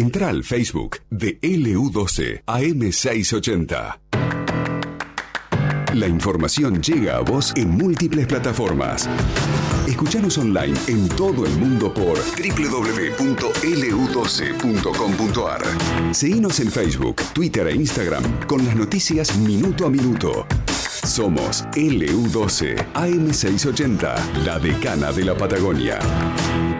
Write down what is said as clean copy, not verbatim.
Entra al Facebook de LU12 AM680. La información llega a vos en múltiples plataformas. Escuchanos online en todo el mundo por www.lu12.com.ar. Seguinos en Facebook, Twitter e Instagram con las noticias minuto a minuto. Somos LU12 AM680, la decana de la Patagonia.